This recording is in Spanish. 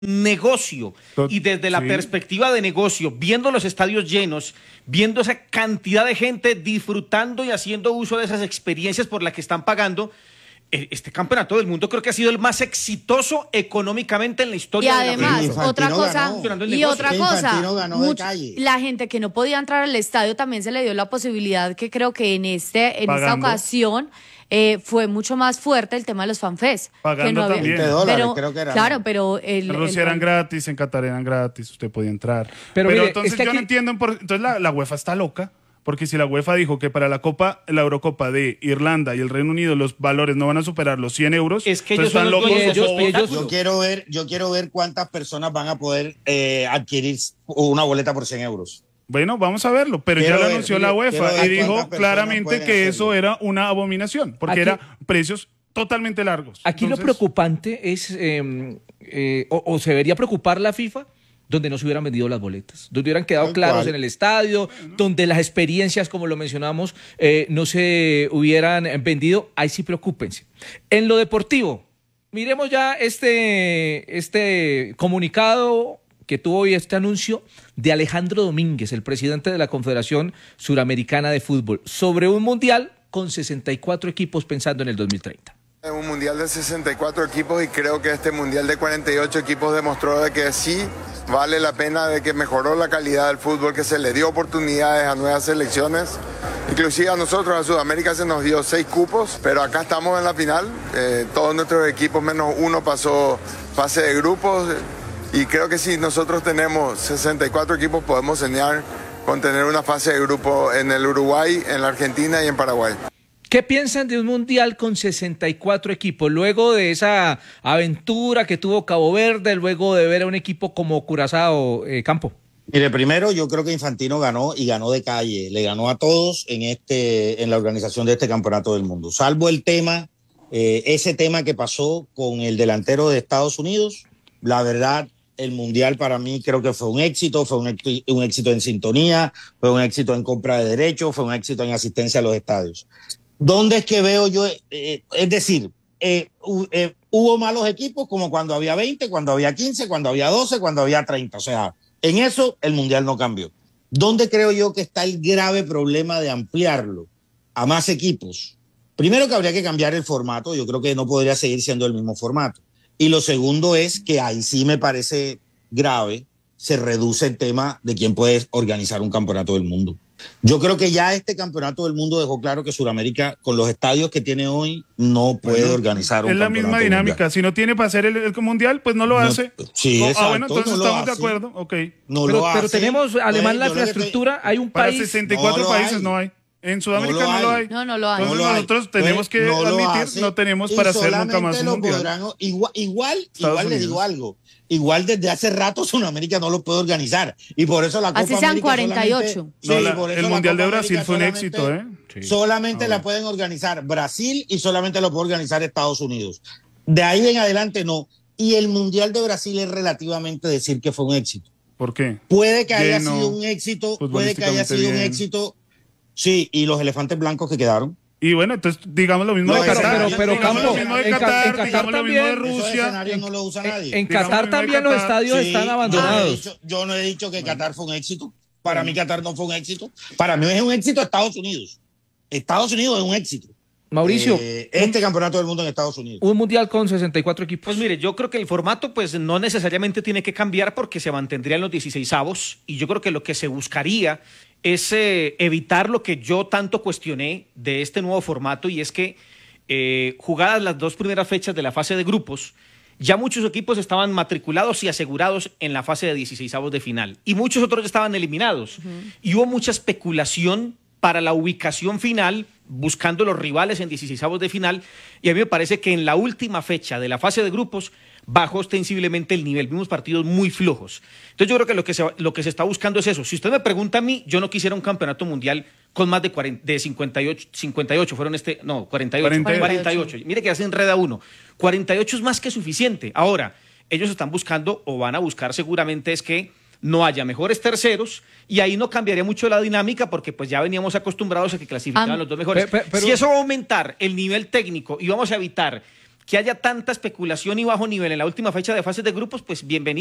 negocio. Y desde la perspectiva de negocio, viendo los estadios llenos, viendo esa cantidad de gente disfrutando y haciendo uso de esas experiencias por las que están pagando, este campeonato del mundo creo que ha sido el más exitoso económicamente en la historia. Y además, otra cosa, la gente que no podía entrar al estadio también se le dio la posibilidad, que creo que en esta ocasión fue mucho más fuerte el tema de los fanfest. Pagando también. Pero, creo que era. Claro, pero en Rusia eran gratis, en Qatar eran gratis, usted podía entrar. Pero mire, entonces yo no entiendo, entonces la UEFA está loca. Porque si la UEFA dijo que para la Eurocopa de Irlanda y el Reino Unido los valores no van a superar los 100 euros, es que ellos están locos. Yo quiero ver cuántas personas van a poder adquirir una boleta por 100 euros. Bueno, vamos a verlo, pero ya lo anunció la UEFA y dijo claramente que eso era una abominación, porque eran precios totalmente largos. Aquí entonces, lo preocupante es, o se debería preocupar la FIFA, donde no se hubieran vendido las boletas, donde hubieran quedado claros en el estadio, donde las experiencias, como lo mencionamos, no se hubieran vendido. Ahí sí preocúpense. En lo deportivo, miremos ya este comunicado que tuvo hoy, este anuncio de Alejandro Domínguez, el presidente de la Confederación Suramericana de Fútbol, sobre un mundial con 64 equipos pensando en el 2030. Un mundial de 64 equipos y creo que este mundial de 48 equipos demostró de que sí vale la pena, de que mejoró la calidad del fútbol, que se le dio oportunidades a nuevas selecciones. Inclusive a nosotros, a Sudamérica, se nos dio 6 cupos, pero acá estamos en la final. Todos nuestros equipos, menos uno, pasó fase de grupos y creo que si nosotros tenemos 64 equipos podemos soñar con tener una fase de grupo en el Uruguay, en la Argentina y en Paraguay. ¿Qué piensan de un mundial con 64 equipos? Luego de esa aventura que tuvo Cabo Verde, luego de ver a un equipo como Curazao, Campo. Mire, primero yo creo que Infantino ganó y ganó de calle. Le ganó a todos en la organización de este campeonato del mundo. Salvo el tema, ese tema que pasó con el delantero de Estados Unidos. La verdad, el mundial para mí creo que fue un éxito en sintonía, fue un éxito en compra de derechos, fue un éxito en asistencia a los estadios. ¿Dónde es que veo yo? Es decir, hubo malos equipos como cuando había 20, cuando había 15, cuando había 12, cuando había 30. O sea, en eso el mundial no cambió. ¿Dónde creo yo que está el grave problema de ampliarlo a más equipos? Primero, que habría que cambiar el formato. Yo creo que no podría seguir siendo el mismo formato. Y lo segundo es que ahí sí me parece grave, se reduce el tema de quién puede organizar un campeonato del mundo. Yo creo que ya este campeonato del mundo dejó claro que Sudamérica, con los estadios que tiene hoy, no puede organizar un campeonato. Es la misma dinámica. Mundial. Si no tiene para hacer el mundial, pues no lo hace. Sí, exacto. Bueno, entonces no estamos de acuerdo. Okay. Pero tenemos, además, la infraestructura. Hay un país. Para 64 países no hay. En Sudamérica no lo hay. No lo hay. Entonces nosotros tenemos que admitir, no tenemos para hacer nunca más un mundial. Igual les digo algo. Igual desde hace rato Sudamérica no lo puede organizar. Y por eso la Copa América. Así sean 48. El Mundial de Brasil fue un éxito, ¿eh? Solamente la pueden organizar Brasil y solamente lo puede organizar Estados Unidos. De ahí en adelante no. Y el Mundial de Brasil es relativamente decir que fue un éxito. ¿Por qué? Puede que haya sido un éxito. Puede que haya sido un éxito. Sí, y los elefantes blancos que quedaron. Y bueno, entonces digamos lo mismo de Qatar. Pero digamos Campo, lo mismo de Qatar, digamos lo mismo de Esos Rusia. escenarios no lo usa nadie. En Qatar también los estadios están abandonados. Yo no he dicho que Qatar fue un éxito. Para mí Qatar no fue un éxito. Para mí es un éxito Estados Unidos. Estados Unidos es un éxito. Mauricio, este campeonato del mundo en Estados Unidos. Un mundial con 64 equipos. Pues mire, yo creo que el formato pues no necesariamente tiene que cambiar porque se mantendrían los 16avos y yo creo que lo que se buscaría es evitar lo que yo tanto cuestioné de este nuevo formato, y es que jugadas las 2 primeras fechas de la fase de grupos, ya muchos equipos estaban matriculados y asegurados en la fase de 16avos de final y muchos otros ya estaban eliminados. Y hubo mucha especulación para la ubicación final, buscando los rivales en 16avos de final, y a mí me parece que en la última fecha de la fase de grupos bajó ostensiblemente el nivel, vimos partidos muy flojos. Entonces yo creo que lo que se está buscando es eso. Si usted me pregunta a mí, yo no quisiera un campeonato mundial con más de 58 fueron 48. Mire que ya se enreda uno. 48 es más que suficiente. Ahora, ellos están buscando o van a buscar seguramente es que no haya mejores terceros, y ahí no cambiaría mucho la dinámica porque pues ya veníamos acostumbrados a que clasificaban los 2 mejores. Pero si eso va a aumentar el nivel técnico y vamos a evitar que haya tanta especulación y bajo nivel en la última fecha de fases de grupos, pues bienvenido.